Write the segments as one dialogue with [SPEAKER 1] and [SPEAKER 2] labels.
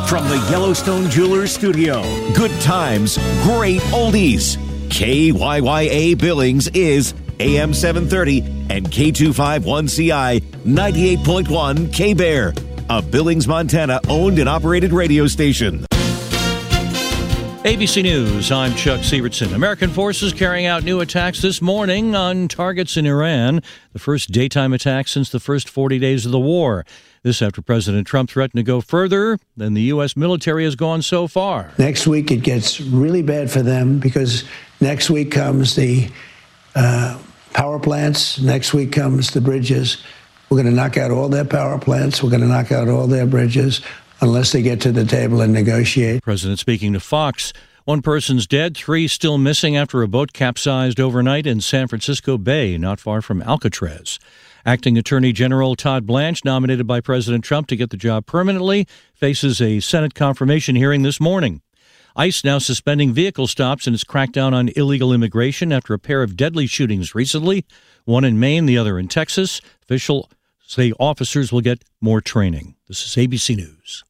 [SPEAKER 1] From the Yellowstone Jewelers Studio, good times, great oldies. KYYA Billings is AM 730 and K251CI 98.1 K-Bear, a Billings, Montana owned and operated radio station.
[SPEAKER 2] ABC News, I'm Chuck Sievertson. American forces carrying out new attacks this morning on targets in Iran, the first daytime attack since the first 40 days of the war. This after President Trump threatened to go further than the U.S. military has gone so far.
[SPEAKER 3] Next week it gets really bad for them because next week comes the power plants, next week comes the bridges. We're going to knock out all their power plants, we're going to knock out all their bridges, unless they get to the table and negotiate.
[SPEAKER 2] President speaking to Fox. One person's dead, 3 still missing after a boat capsized overnight in San Francisco Bay, not far from Alcatraz. Acting Attorney General Todd Blanche, nominated by President Trump to get the job permanently, faces a Senate confirmation hearing this morning. ICE now suspending vehicle stops in its crackdown on illegal immigration after a pair of deadly shootings recently, one in Maine, the other in Texas. Officials say officers will get more training. This is ABC News.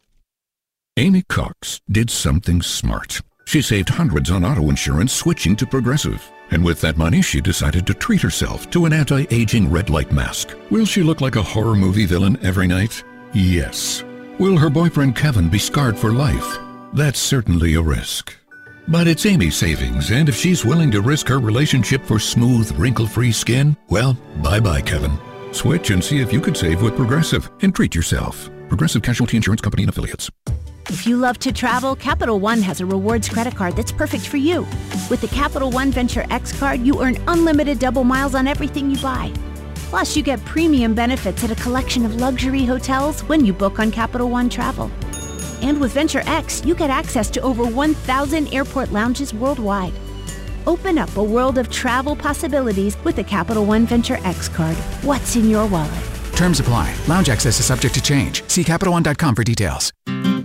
[SPEAKER 4] Amy Cox did something smart. She saved hundreds on auto insurance switching to Progressive. And with that money, she decided to treat herself to an anti-aging red light mask. Will she look like a horror movie villain every night? Yes. Will her boyfriend Kevin be scarred for life? That's certainly a risk. But it's Amy's savings, and if she's willing to risk her relationship for smooth, wrinkle-free skin, well, bye-bye, Kevin. Switch and see if you could save with Progressive and treat yourself. Progressive Casualty Insurance Company and Affiliates.
[SPEAKER 5] If you love to travel, Capital One has a rewards credit card that's perfect for you. With the Capital One Venture X card, you earn unlimited double miles on everything you buy. Plus, you get premium benefits at a collection of luxury hotels when you book on Capital One Travel. And with Venture X, you get access to over 1,000 airport lounges worldwide. Open up a world of travel possibilities with the Capital One Venture X card. What's in your wallet?
[SPEAKER 6] Terms apply. Lounge access is subject to change. See CapitalOne.com for details.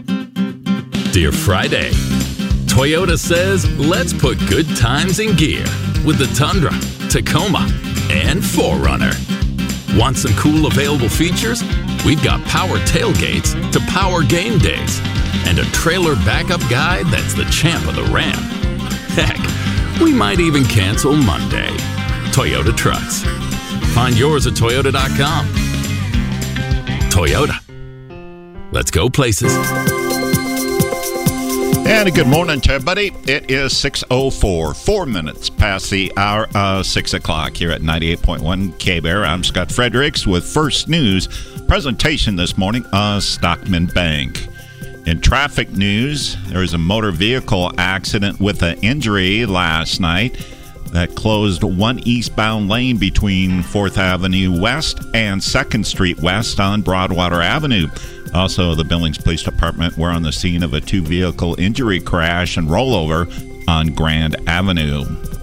[SPEAKER 7] Dear Friday, Toyota says let's put good times in gear with the Tundra, Tacoma, and 4Runner. Want some cool available features? We've got power tailgates to power game days and a trailer backup guide that's the champ of the ramp. Heck, we might even cancel Monday. Toyota Trucks. Find yours at Toyota.com. Toyota. Let's go places.
[SPEAKER 8] And a good morning to everybody. It is 6:04, 4 minutes past the hour of 6 o'clock here at 98.1 K-Bear. I'm Scott Fredericks with First News presentation this morning on Stockman Bank. In traffic news, there was a motor vehicle accident with an injury last night that closed one eastbound lane between 4th Avenue West and 2nd Street West on Broadwater Avenue. Also, the Billings Police Department were on the scene of a 2-vehicle injury crash and rollover on Grand Avenue.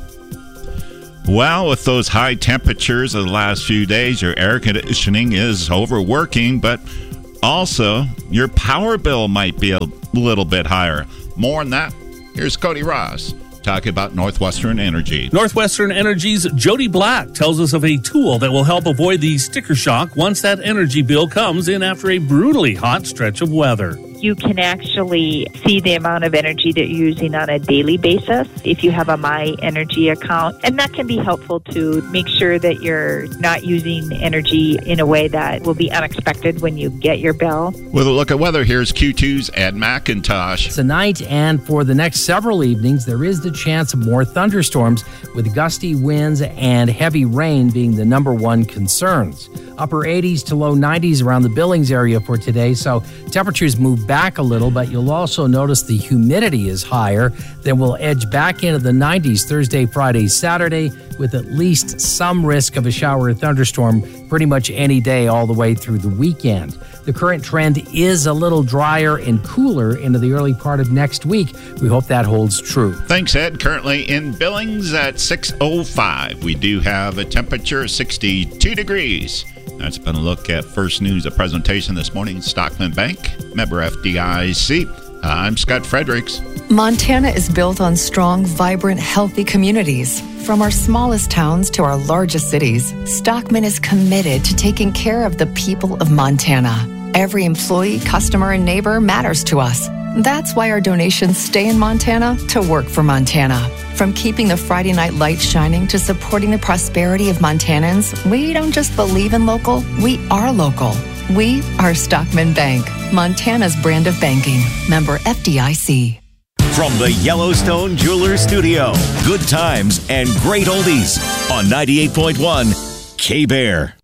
[SPEAKER 8] Well, with those high temperatures of the last few days, your air conditioning is overworking, but also your power bill might be a little bit higher. More on that, here's Cody Ross talking about Northwestern Energy.
[SPEAKER 9] Northwestern Energy's Jody Black tells us of a tool that will help avoid the sticker shock once that energy bill comes in after a brutally hot stretch of weather.
[SPEAKER 10] You can actually see the amount of energy that you're using on a daily basis if you have a My Energy account. And that can be helpful to make sure that you're not using energy in a way that will be unexpected when you get your bill.
[SPEAKER 8] With a look at weather, here's Q2's Ed McIntosh.
[SPEAKER 11] Tonight and for the next several evenings, there is the chance of more thunderstorms with gusty winds and heavy rain being the number one concerns. Upper 80s to low 90s around the Billings area for today, so temperatures move back a little, but you'll also notice the humidity is higher. Then we'll edge back into the 90s Thursday, Friday, Saturday, with at least some risk of a shower or thunderstorm pretty much any day all the way through the weekend. The current trend is a little drier and cooler into the early part of next week. We hope that holds true.
[SPEAKER 8] Thanks, Ed. Currently in Billings at 6:05. We do have a temperature of 62 degrees. That's been a look at First News, a presentation this morning, Stockman Bank, member FDIC. I'm Scott Fredericks.
[SPEAKER 12] Montana is built on strong, vibrant, healthy communities. From our smallest towns to our largest cities, Stockman is committed to taking care of the people of Montana. Every employee, customer, and neighbor matters to us. That's why our donations stay in Montana to work for Montana. From keeping the Friday night lights shining to supporting the prosperity of Montanans, we don't just believe in local, we are local. We are Stockman Bank, Montana's brand of banking. Member FDIC.
[SPEAKER 1] From the Yellowstone Jewelers Studio, good times and great oldies on 98.1 K-Bear.